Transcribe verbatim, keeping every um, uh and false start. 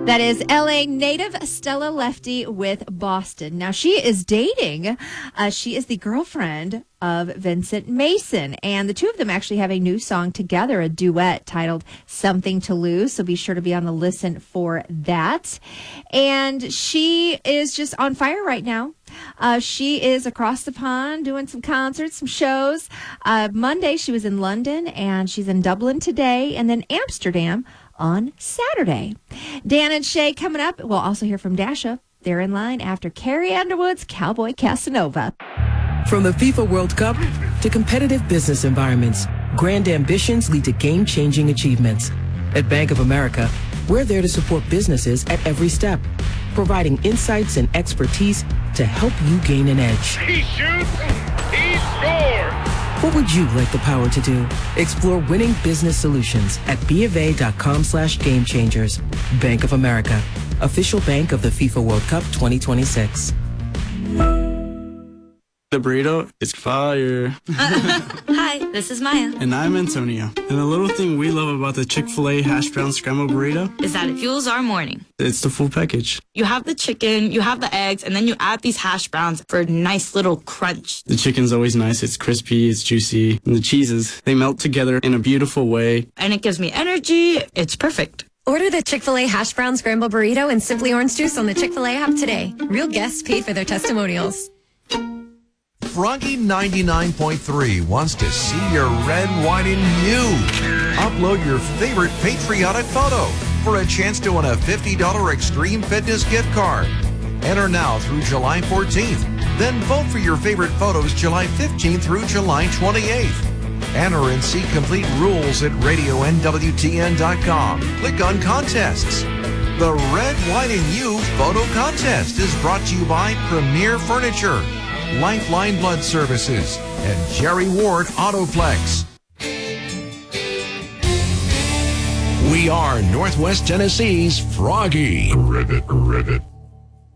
That is L A native Stella Lefty with Boston. Now, she is dating. Uh, she is the girlfriend of Vincent Mason. And the two of them actually have a new song together, a duet titled Something to Lose. So be sure to be on the listen for that. And she is just on fire right now. Uh, she is across the pond doing some concerts, some shows. Uh, Monday, she was in London, and she's in Dublin today, and then Amsterdam on Saturday. Dan and Shay coming up. We'll also hear from Dasha. They're in line after Carrie Underwood's Cowboy Casanova. From the FIFA World Cup to competitive business environments, grand ambitions lead to game-changing achievements. At Bank of America, we're there to support businesses at every step, providing insights and expertise to help you gain an edge. He shoots, he scores! What would you like the power to do? Explore winning business solutions at BofA.com slash game changers. Bank of America, official bank of the FIFA World Cup twenty twenty-six. The burrito is fire. Hi, this is Maya. And I'm Antonio. And the little thing we love about the Chick-fil-A hash brown scrambled burrito is that it fuels our morning. It's the full package. You have the chicken, you have the eggs, and then you add these hash browns for a nice little crunch. The chicken's always nice. It's crispy, it's juicy. And the cheeses, they melt together in a beautiful way. And it gives me energy. It's perfect. Order the Chick-fil-A hash brown scrambled burrito and Simply Orange Juice on the Chick-fil-A app today. Real guests paid for their testimonials. Froggy ninety-nine point three wants to see your red, white, and you. Upload your favorite patriotic photo for a chance to win a fifty dollars Extreme Fitness gift card. Enter now through July fourteenth. Then vote for your favorite photos July fifteenth through July twenty-eighth. Enter and see complete rules at radio N W T N dot com. Click on contests. The Red, White, and You photo contest is brought to you by Premier Furniture, Lifeline Blood Services, and Jerry Ward Autoplex. We are Northwest Tennessee's Froggy. Ribbit, ribbit.